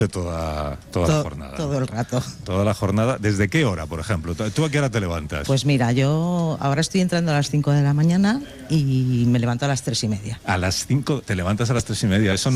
toda la jornada. Todo el rato. Toda la jornada. ¿Desde qué hora, por ejemplo? ¿Tú a qué hora te levantas? Pues mira, yo ahora estoy entrando a las 5 de la mañana y me levanto a las 3:30. A las 5, te levantas a las 3:30. Eso